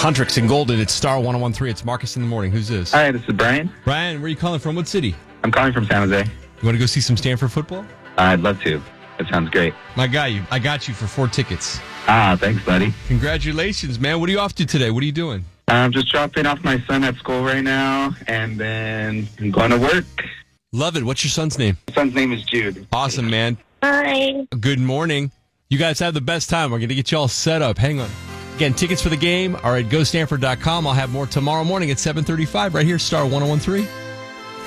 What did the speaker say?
Huntrix and Golden, it's Star 1013. It's Marcus in the morning. Who's this? Hi, this is Brian. Brian, where are you calling from? What city? I'm calling from San Jose. You want to go see some Stanford football? I'd love to. That sounds great. My guy, I got you for 4 tickets. Thanks, buddy. Congratulations, man. What are you off to today? What are you doing? I'm just dropping off my son at school right now, and then I'm going to work. Love it. What's your son's name? My son's name is Jude. Awesome, man. Hi. Good morning. You guys have the best time. We're going to get you all set up. Hang on. Again, tickets for the game are at GoStanford.com. I'll have more tomorrow morning at 7:35 right here, Star 1013.